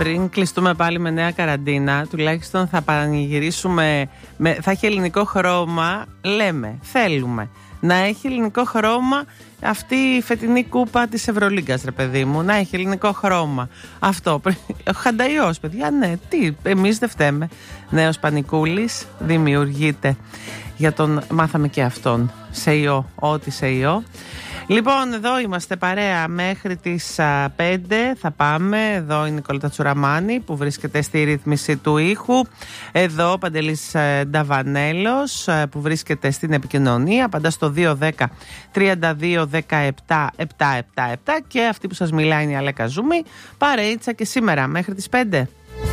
πριν κλειστούμε πάλι με νέα καραντίνα, τουλάχιστον θα πανηγυρίσουμε, θα έχει ελληνικό χρώμα, λέμε, θέλουμε να έχει ελληνικό χρώμα αυτή η φετινή κούπα της Ευρωλίγκας, ρε παιδί μου, να έχει ελληνικό χρώμα. Αυτό, ο Χανταϊός, παιδιά, ναι, τι, εμείς δεν φταίμε. Νέος Πανικούλης δημιουργείται, για τον μάθαμε και αυτόν, σε ιό, ό,τι σε ιό. Λοιπόν, εδώ είμαστε παρέα μέχρι τις 5 θα πάμε. Εδώ είναι η Νικόλα Τσουραμάνη που βρίσκεται στη ρύθμιση του ήχου. Εδώ ο Παντελής Νταβανέλος που βρίσκεται στην επικοινωνία. Απαντά στο 210 32 17 777. Και αυτή που σας μιλάει είναι η Αλέκα Ζούμη. Παρείτσα και σήμερα μέχρι τις 5.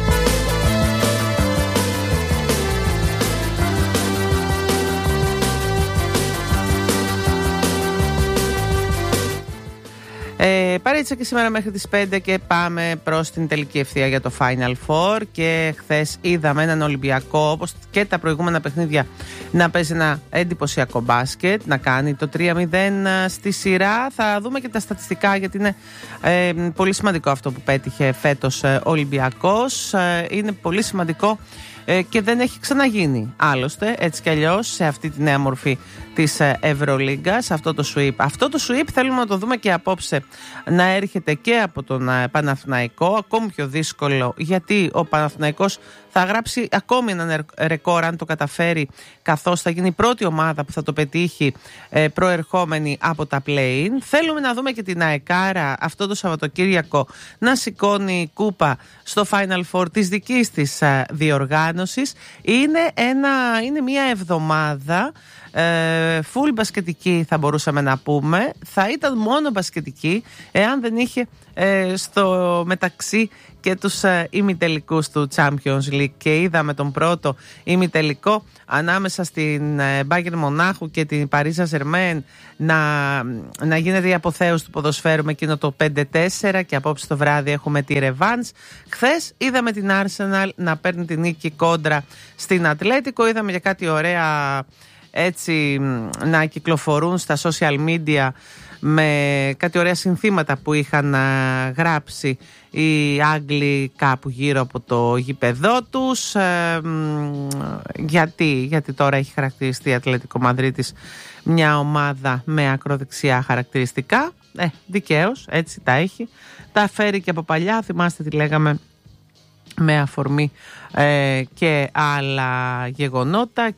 Παρέτησα και σήμερα μέχρι τις 5 και πάμε προς την τελική ευθεία για το Final Four. Και χθες είδαμε έναν Ολυμπιακό, όπως και τα προηγούμενα παιχνίδια, να παίζει ένα εντυπωσιακό μπάσκετ, να κάνει το 3-0 στη σειρά. Θα δούμε και τα στατιστικά, γιατί είναι πολύ σημαντικό αυτό που πέτυχε φέτος ο Ολυμπιακός. Είναι πολύ σημαντικό και δεν έχει ξαναγίνει άλλωστε, έτσι κι αλλιώς, σε αυτή τη νέα μορφή της Ευρωλίγκας, αυτό το sweep. Αυτό το sweep θέλουμε να το δούμε και απόψε να έρχεται και από τον Παναθηναϊκό, ακόμη πιο δύσκολο, γιατί ο Παναθηναϊκός θα γράψει ακόμη ένα ρεκόρ αν το καταφέρει, καθώς θα γίνει η πρώτη ομάδα που θα το πετύχει προερχόμενη από τα play-in. Θέλουμε να δούμε και την ΑΕΚΑΡΑ αυτό το Σαββατοκύριακο να σηκώνει κούπα στο Final Four της δικής της διοργάνωσης. Είναι μια εβδομάδα full μπασκετική, θα μπορούσαμε να πούμε. Θα ήταν μόνο μπασκετική εάν δεν είχε στο μεταξύ και τους ημιτελικούς του Champions League. Και είδαμε τον πρώτο ημιτελικό ανάμεσα στην Bayern Μονάχου και την Paris Saint-Germain να γίνεται η αποθέωση του ποδοσφαίρου με εκείνο το 5-4, και απόψε το βράδυ έχουμε τη ρεβάνς. Χθες είδαμε την Arsenal να παίρνει την νίκη κόντρα στην Ατλέτικο. Είδαμε για κάτι ωραία έτσι να κυκλοφορούν στα social media με κάτι ωραία συνθήματα που είχαν γράψει οι Άγγλοι κάπου γύρω από το γήπεδό τους, γιατί τώρα έχει χαρακτηριστεί η Ατλέτικο Μαδρίτης μια ομάδα με ακροδεξιά χαρακτηριστικά. Δικαίως, έτσι τα έχει. Τα φέρει και από παλιά, θυμάστε τι λέγαμε, με αφορμή και άλλα γεγονότα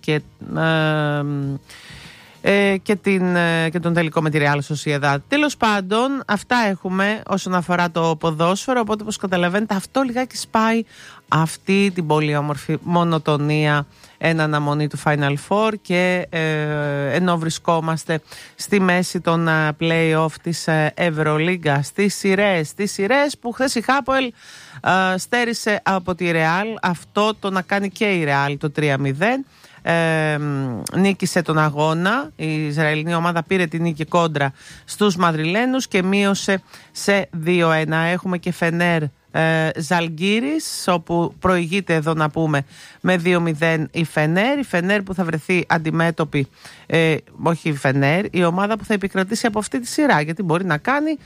και τον τελικό με τη Real Sociedad. Τέλος πάντων, αυτά έχουμε όσον αφορά το ποδόσφαιρο, οπότε όπως καταλαβαίνετε αυτό λιγάκι σπάει αυτή την πολύ όμορφη μονοτονία εν αναμονή του Final Four, και ενώ βρισκόμαστε στη μέση των play-off της Ευρωλίγκα, στις σειρές που χθες η Χάποελ στέρισε από τη Real, αυτό το να κάνει και η Real το 3-0. Νίκησε τον αγώνα, η Ισραηλινή ομάδα πήρε την νίκη κόντρα στους Μαδριλένους και μείωσε σε 2-1. Έχουμε και Φενέρ Ζαλγκίρις, όπου προηγείται εδώ να πούμε με 2-0 η Φενέρ που θα βρεθεί αντιμέτωπη, όχι η Φενέρ, η ομάδα που θα επικρατήσει από αυτή τη σειρά, γιατί μπορεί να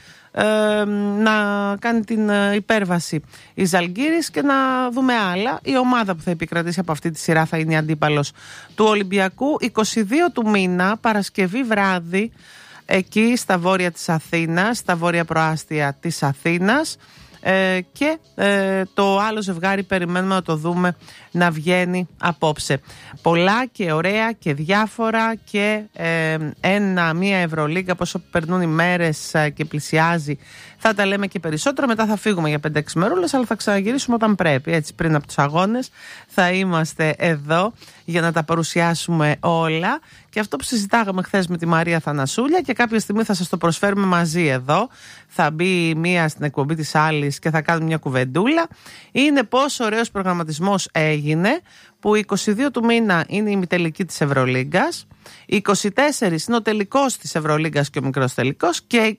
κάνει την υπέρβαση η Ζαλγκίρις και να δούμε άλλα. Η ομάδα που θα επικρατήσει από αυτή τη σειρά θα είναι η αντίπαλος του Ολυμπιακού. 22 του μήνα, Παρασκευή βράδυ, εκεί στα βόρεια της Αθήνας, στα βόρεια προάστια της Αθήνας. Και το άλλο ζευγάρι περιμένουμε να το δούμε να βγαίνει απόψε. Πολλά και ωραία και διάφορα, και μια Ευρωλίγκα, πόσο περνούν οι μέρες και πλησιάζει, θα τα λέμε και περισσότερο. Μετά θα φύγουμε για 5-6 μερούλες, αλλά θα ξαναγυρίσουμε όταν πρέπει, έτσι, πριν από τους αγώνες θα είμαστε εδώ για να τα παρουσιάσουμε όλα. Και αυτό που συζητάγαμε χθες με τη Μαρία Θανασούλια, και κάποια στιγμή θα σας το προσφέρουμε μαζί εδώ, θα μπει μία στην εκπομπή της άλλης και θα κάνουμε μια κουβεντούλα, είναι πόσο ωραίος προγραμματισμός έγινε, που 22 του μήνα είναι η ημιτελική της Ευρωλίγκας, 24 είναι ο τελικός της Ευρωλίγκας και ο μικρός τελικός, και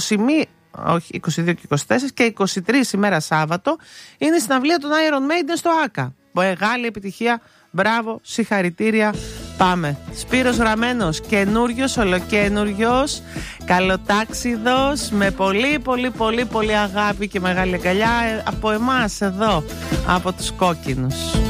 22 και 24 και 23 ημέρα Σάββατο είναι η συναυλία των Iron Maiden στο ΆΚΑ. Μεγάλη επιτυχία, μπράβο, συγχαρητήρια. Πάμε. Σπύρος Γραμμένος, καινούριος, ολοκαίνουριος, καλοτάξιδος, με πολύ αγάπη και μεγάλη αγκαλιά από εμάς εδώ, από τους κόκκινους.